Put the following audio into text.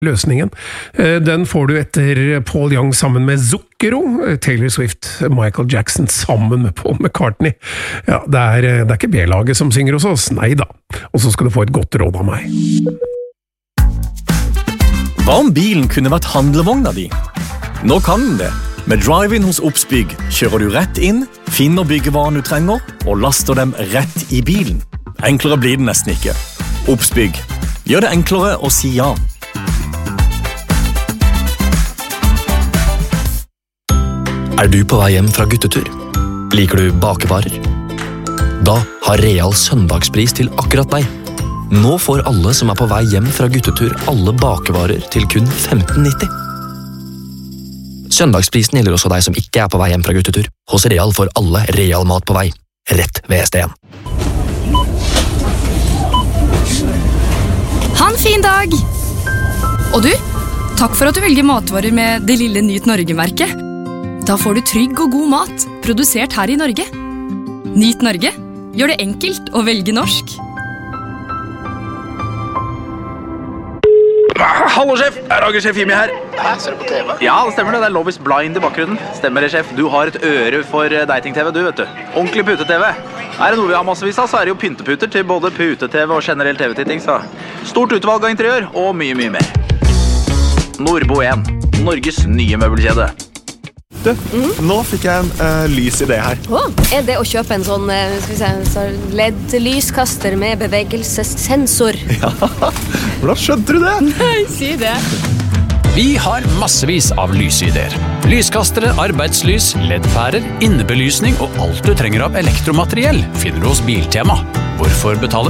løsningen. Den får du etter Paul Young sammen med Zucchero, Taylor Swift, Michael Jackson sammen med Paul McCartney. Ja, det er ikke B-laget som synger hos oss, nei da. Og så skal du få et godt råd av meg. Hva om bilen kunne vært handlevogna di? Nå kan den det. Med Drive-In hos Obsbygg kjører du rett inn, finner byggevaren du trenger, og laster dem rett i bilen. Enklere blir det nesten ikke. Obsbygg. Gjør det enklere å si ja. Er du på vei hjem fra guttetur? Liker du bakevarer? Da har Real søndagspris til akkurat deg. Nå får alle som er på vei hjem fra guttetur alle bakevarer til kun 15,90. Søndagsprisen gjelder også deg som ikke er på vei hjem fra guttetur. Hos Real får alle Real mat på vei. Rett ved ST1. Ha en fin dag! Og du, takk for at du velger matvarer med det lille Nyt Norge-merket. Da får du trygg og god mat, produsert her i Norge. Nyt Norge, gjør det enkelt å velge norsk. Hallo, sjef! Rager-sjef Jimmy her. Hæ, ser du på TV? Ja, det stemmer det. Det er Love is Blind i bakgrunnen. Stemmer det, sjef. Du har et øre for dating-TV, du, vet du. Ordentlig pute-TV. Er det noe vi har massevis av, så er det jo pynteputer til både pute-TV og generell TV-titting, så stort utvalg av interiør og mye, mye mer. Nordbo 1, Norges nye møbelkjede. Du, nå fikk jeg en lys idé her. Er det å kjøpe en sånn LED-lyskaster med bevegelsessensor? Ja, hvordan skjønte du det? Nei, si det. Vi har massevis av lysideer. Lyskastere, arbeidslys, LED-pærer, innebelysning og alt du trenger av elektromateriell finner du hos Biltema. Hvorfor betale